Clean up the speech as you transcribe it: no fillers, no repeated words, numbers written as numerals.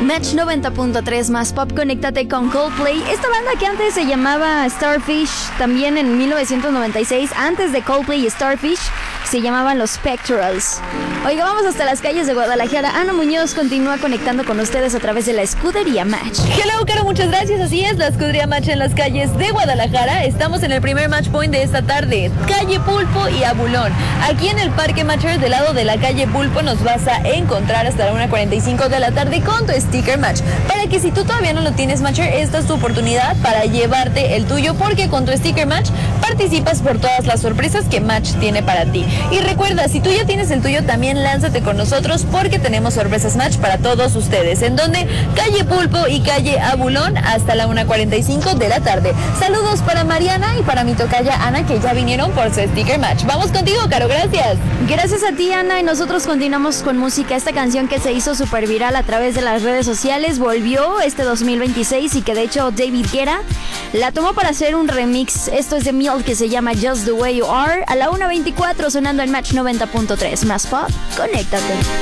Match 90.3 más pop, conéctate con Coldplay. Esta banda que antes se llamaba Starfish, también en 1996, antes de Coldplay y Starfish, se llamaban los Spectrals. Oiga, vamos hasta las calles de Guadalajara. Ana Muñoz continúa conectando con ustedes a través de la Escudería Match. Hello, Caro, muchas gracias. Así es, la Escudería Match en las calles de Guadalajara. Estamos en el primer match point de esta tarde, calle Pulpo y Abulón. Aquí en el Parque Matcher, del lado de la calle Pulpo, nos vas a encontrar hasta la 1:45 de la tarde con tu sticker match. Para que si tú todavía no lo tienes, Matcher, esta es tu oportunidad para llevarte el tuyo, porque con tu sticker match participas por todas las sorpresas que Match tiene para ti. Y recuerda, si tú ya tienes el tuyo, también lánzate con nosotros porque tenemos sorpresas Match para todos ustedes. ¿En donde? Calle Pulpo y calle Abulón hasta la 1:45 de la tarde. Saludos para Mariana y para mi tocaya Ana, que ya vinieron por su sticker match. Vamos contigo, Caro, gracias. Gracias a ti, Ana, y nosotros continuamos con música. Esta canción que se hizo súper viral a través de las redes sociales volvió este 2026 y que de hecho David Guetta la tomó para hacer un remix. Esto es de Milk, que se llama Just the Way You Are, a la 1:24, sonando en Match 90.3 más pop. Conéctate.